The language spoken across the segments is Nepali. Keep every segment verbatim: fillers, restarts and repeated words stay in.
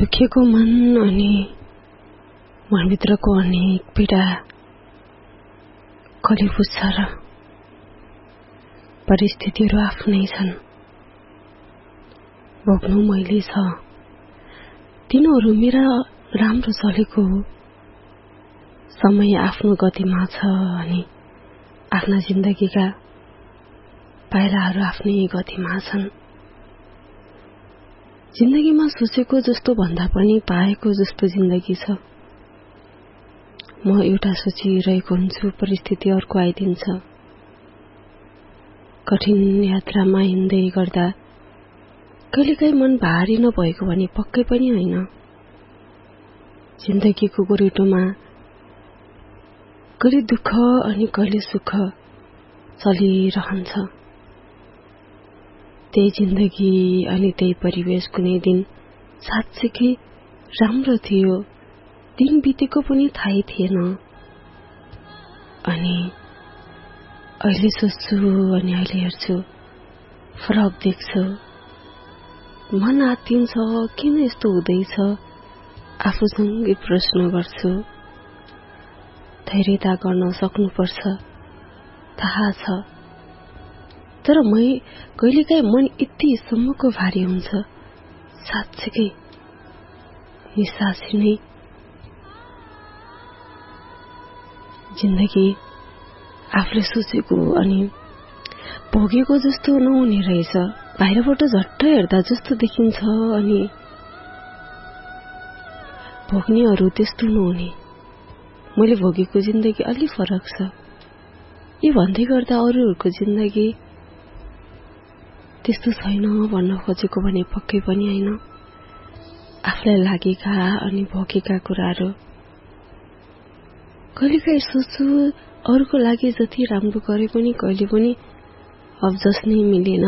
दुखेको मन अनि मनभित्रको अनेक पीडा कसले बुझ्छ र? परिस्थितिहरू आफ्नै छन्, भोग्नु मैले छ। तिनीहरू मेरा राम्रो चलेको हो। समय आफ्नो गतिमा छ अनि आफ्ना जिन्दगीका पाइलाहरू आफ्नै गतिमा छन्। जिन्दगीमा सोचेको जस्तो भन्दा पनि पाएको जस्तो जिन्दगी छ। म एउटा सोचिरहेको हुन्छु, परिस्थिति अर्को आइदिन्छ। कठिन यात्रामा हिँड्दै गर्दा कहिलेकाहीँ मन भारी नभएको भने पक्कै पनि होइन। जिन्दगीको गोरेटोमा कहिले दुःख अनि कहिले सुख चलिरहन्छ। त्यही जिन्दगी अनि त्यही परिवेश कुनै दिन साँच्चै राम्रो थियो। दिन बितेको पनि थाहै थिएन। अनि अहिले सोच्छु अनि अहिले हेर्छु, फरक देख्छु। मन आत्तिन्छ, किन यस्तो हुँदैछ? आफूसँगै प्रश्न गर्छु। धैर्यता गर्न सक्नुपर्छ, थाहा छ। तर मै कहिलेकाहीँ मन यतिसम्मको भारी हुन्छ, साँच्चै निसासी नै। जिन्दगी आफूले सोचेको अनि भोगेको जस्तो नहुने रहेछ। बाहिरबाट झट्ट हेर्दा जस्तो देखिन्छ अनि भोग्नेहरू त्यस्तो नहुने। मैले भोगेको जिन्दगी अलि फरक छ। यी भन्दै गर्दा अरूहरूको जिन्दगी त्यस्तो छैन भन्न खोजेको भने पक्कै पनि होइन। आफूलाई लागेका अनि भोगेका कुराहरू कहिलेकाहीँ सोच्छु, अरूको लागि जति राम्रो गरे पनि कहिले पनि अब जसनै मिलेन।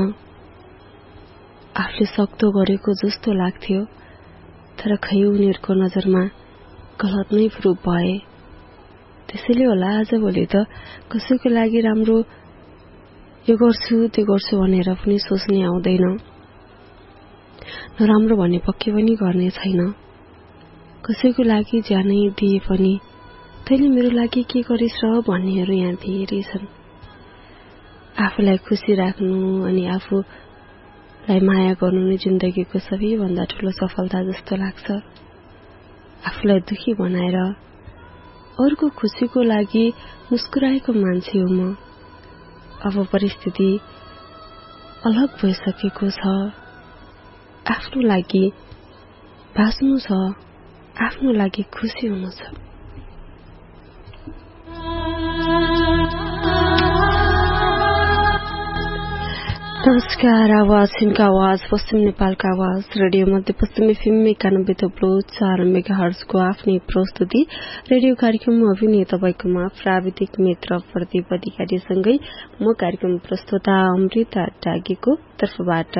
आफूले सक्दो गरेको जस्तो लाग्थ्यो, तर खै उनीहरूको नजरमा गलत नै प्रुफ भए। त्यसैले होला आजभोलि त कसैको लागि राम्रो यो गर्छु त्यो गर्छु भनेर पनि सोच्ने आउँदैन। नराम्रो भन्ने पक्कै पनि गर्ने छैन। कसैको लागि ज्यानै दिए पनि तैँले मेरो लागि के गरिस् र भन्नेहरू यहाँ धेरै छन्। आफूलाई खुसी राख्नु अनि आफूलाई माया गर्नु नै जिन्दगीको सबैभन्दा ठूलो सफलता जस्तो लाग्छ। आफूलाई दुखी बनाएर अरूको खुसीको लागि मुस्कुराएको मान्छे हो म। अब परिस्थिति अलग भइसकेको छ। आफ्नो लागि बाँच्नु छ, आफ्नो लागि खुसी हुनु छ। नमस्कार, आवाज छिनका आवाज, पश्चिम नेपालका आवाज, रेडियो मध्यपश्चिम एफएम एकानब्बे थप्लो चार मेगाहर्जको आफ्नै प्रस्तुति रेडियो कार्यक्रम अभिनय तपाईँकोमा प्राविधिक मित्र प्रदीप अधिकारीसँगै म कार्यक्रम प्रस्तुता अमृता डागेको तर्फबाट।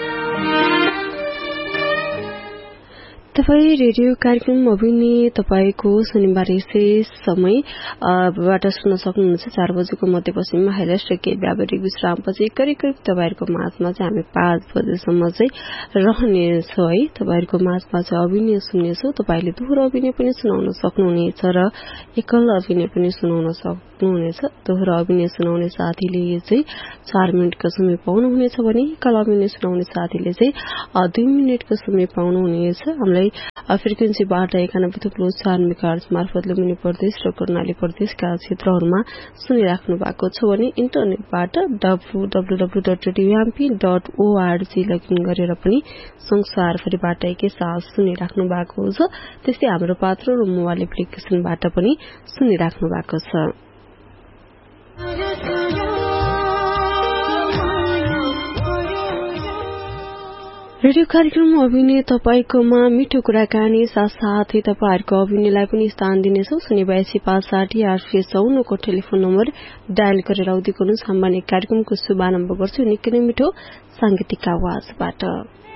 तपाईँ रेडियो कार्यक्रम अभिनय तपाईँको शनिबार यसै समयबाट सुन्न सक्नुहुन्छ। चार बजेको मध्यपश्चिममा हाइलाइट र केही व्यावहारिक विश्रामपछि करिब करिब तपाईँहरूको माझमा चाहिँ हामी पाँच बजेसम्म चाहिँ रहनेछौँ है। तपाईँहरूको माझमा चाहिँ अभिनय सुन्नेछौँ। तपाईँले दोहोरो अभिनय पनि सुनाउन सक्नुहुनेछ र एकल अभिनय पनि सुनाउन सक्नुहुनेछ। दोहोरो अभिनय सुनाउने साथीले चाहिँ चार मिनटको समय पाउनुहुनेछ भने एकल अभिनय सुनाउने साथीले चाहिँ दुई मिनटको समय पाउनुहुनेछ। हामीलाई फ्रिक्वेन्सीबाट एकानब्बे थप्लो चार मेगाहर्ज मार्फत लुम्बिनी प्रदेश र कर्णाली प्रदेशका क्षेत्रहरूमा सुनिराख्नु भएको छ भने इन्टरनेटबाट W W W dot रेडियोएमपी dot ORG login गरेर पनि संसारभरिबाट एकैसाथ सुनिराख्नु भएको छ। त्यस्तै हाम्रो पात्र र मोबाइल एप्लिकेशनबाट पनि सुनिराख्नु भएको छ। रेडियो कार्यक्रम अभिनय तपाईँकोमा मिठो कुराकानी साथसाथै तपाईँहरूको अभिनयलाई पनि स्थान दिनेछौ। शून्य बयासी पाँच साठी आठ सय चौन्नको टेलिफोन नम्बर डायल गरेर आउँदै गर्नुहोस्। हामी कार्यक्रमको शुभारम्भ गर्छु निकै नै मिठो सांगीतिक आवाजबाट।